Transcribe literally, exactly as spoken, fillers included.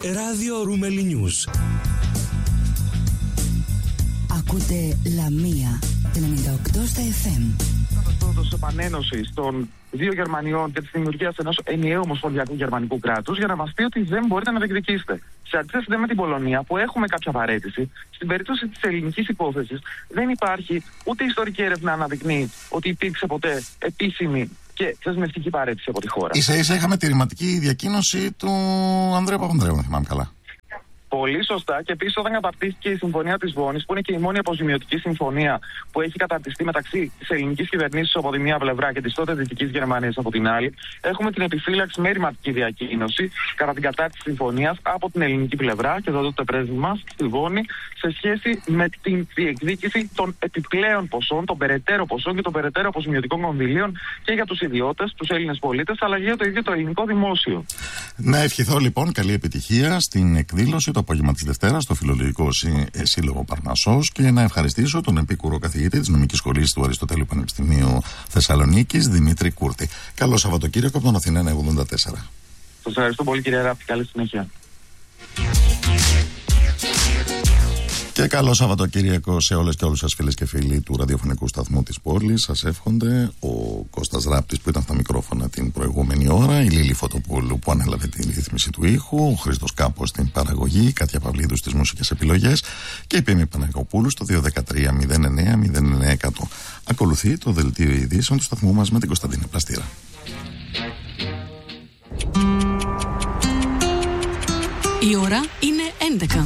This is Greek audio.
Ράδιο Ρούμελι Νιούς. Ακούτε Λαμία, ενενήντα οκτώ στα εφ εμ. Της επανένωσης των δύο Γερμανιών και της δημιουργίας ενός ενιαίου ομοσπονδιακού γερμανικού κράτους για να μας πει ότι δεν μπορείτε να διεκδικήσετε. Σε αντίθεση με την Πολωνία, που έχουμε κάποια παρέτηση, στην περίπτωση της ελληνικής υπόθεσης δεν υπάρχει ούτε ιστορική έρευνα να αναδεικνύει ότι υπήρξε ποτέ επίσημη και θεσμευτική παρέτηση από τη χώρα. Ίσα ίσα είχαμε τη ρηματική διακοίνωση του Ανδρέα Παπανδρέου, αν θυμάμαι καλά. Πολύ σωστά. Και επίσης, όταν καταρτίστηκε η Συμφωνία της Βόνης, που είναι και η μόνη αποζημιωτική συμφωνία που έχει καταρτιστεί μεταξύ της ελληνικής κυβερνήσης από τη μία πλευρά και της τότε Δυτικής Γερμανίας από την άλλη, έχουμε την επιφύλαξη με ρηματική διακοίνωση κατά την κατάρτιση της συμφωνίας από την ελληνική πλευρά και εδώ το πρέσβη μας στη Βόνη, σε σχέση με την διεκδίκηση των επιπλέον ποσών, των περαιτέρω ποσών και των περαιτέρω αποζημιωτικών κονδυλίων και για τους ιδιώτες, τους Έλληνες πολίτες, αλλά και για το ίδιο το ελληνικό δημόσιο. Να ευχηθώ λοιπόν καλή επιτυχία στην εκδήλωση το απόγευμα της Δευτέρας στο Φιλολογικό Σύλλογο Παρνασσός και να ευχαριστήσω τον επίκουρο καθηγητή της Νομικής Σχολής του Αριστοτέλειου Πανεπιστημίου Θεσσαλονίκης, Δημήτρη Κούρτη. Καλό Σαββατοκύριακο από τον Αθηνά ογδόντα τέσσερα. Σας ευχαριστώ πολύ, κύριε Ράπτη. Καλή συνέχεια. Και καλό Σαββατοκύριακο σε όλες και όλους σας, φίλες και φίλοι του ραδιοφωνικού σταθμού της πόλης. Σας εύχονται ο Κώστας Ράπτης που ήταν στα μικρόφωνα την προηγούμενη ώρα, η Λίλη Φωτοπούλου που ανέλαβε την ρύθμιση του ήχου, ο Χρήστος Κάπος στην παραγωγή, η Κάτια Παυλίδου στις μουσικές επιλογές και η Πέμη Παναγιοπούλου στο δύο ένα τρία μηδέν εννέα μηδέν εννέα εκατό. Ακολουθεί το δελτίο ειδήσεων του σταθμού μας με την Κωνσταντίνα Πλαστήρα. Η ώρα είναι έντεκα.